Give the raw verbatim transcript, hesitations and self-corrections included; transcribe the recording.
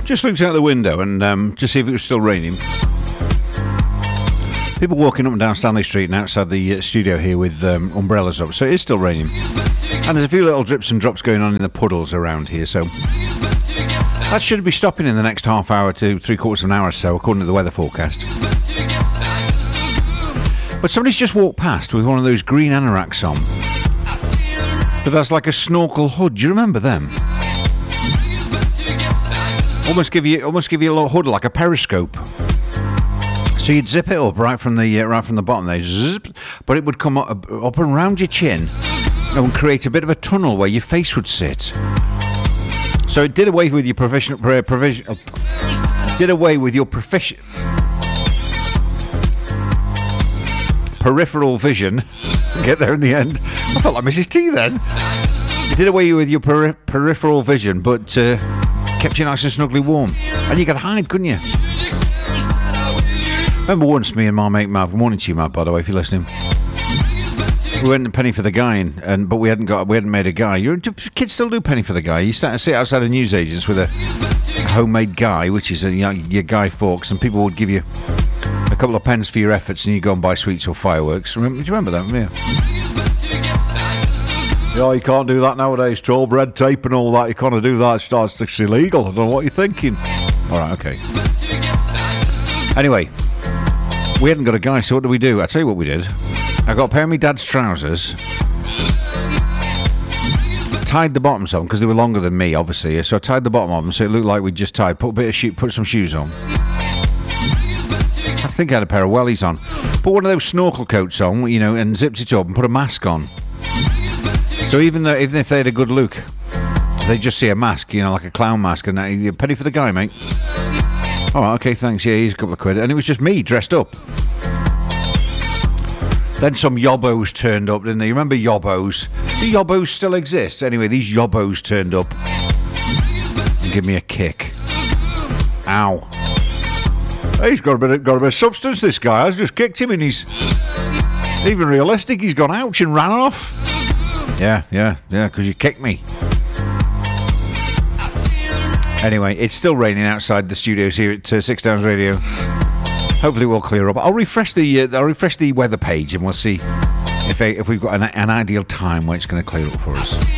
Just looked out the window and um, to see if it was still raining. People walking up and down Stanley Street and outside the uh, studio here with um, umbrellas up, so it is still raining. And there's a few little drips and drops going on in the puddles around here, so that should be stopping in the next half hour to three quarters of an hour or so, according to the weather forecast. But somebody's just walked past with one of those green anoraks on that has like a snorkel hood. Do you remember them? Almost give you, almost give you a little hood like a periscope. So you'd zip it up right from the uh, right from the bottom there, zip, but it would come up, up and round your chin and create a bit of a tunnel where your face would sit. So it did away with your professional uh, provision. Uh, did away with your profession. Peripheral vision. Get there in the end. I felt like Missus T then. It did away with your peri- peripheral vision, but uh, kept you nice and snugly warm. And you could hide, couldn't you? Remember once me and my mate Mav, morning to you Mav, by the way, if you're listening. We went to Penny for the Guy, and, and but we hadn't got, we hadn't made a guy. Your kids still do Penny for the Guy. You start to sit outside of newsagents with a, a homemade guy, which is a, you know, your Guy Fawkes, and people would give you a couple of pence for your efforts, and you go and buy sweets or fireworks. Remember, do you remember that? Yeah. Yeah, you can't do that nowadays. Troll red tape and all that. You can't do that. It starts it's illegal. I don't know what you're thinking. All right, okay. Anyway. We hadn't got a guy, so what did we do? I'll tell you what we did. I got a pair of my dad's trousers, tied the bottoms on, because they were longer than me, obviously, so I tied the bottom of them so it looked like we just tied, put a bit of shoe, put some shoes on. I think I had a pair of wellies on. Put one of those snorkel coats on, you know, and zipped it up and put a mask on. So even though, even if they had a good look, they just see a mask, you know, like a clown mask, and a penny for the guy, mate. All right, okay, thanks. Yeah, here's a couple of quid. And it was just me dressed up. Then some yobbos turned up, didn't they? You remember yobbos? Do yobbos still exist? Anyway, these yobbos turned up and give me a kick. Ow. He's got a bit of, got a bit of substance, this guy. I just kicked him and he's even realistic. He's gone ouch and ran off. Yeah, yeah, yeah, because you kicked me. Anyway, it's still raining outside the studios here at uh, Six Downs Radio. Hopefully we'll clear up. I'll refresh the uh, I'll refresh the weather page and we'll see if if we've got an, an ideal time where it's going to clear up for us.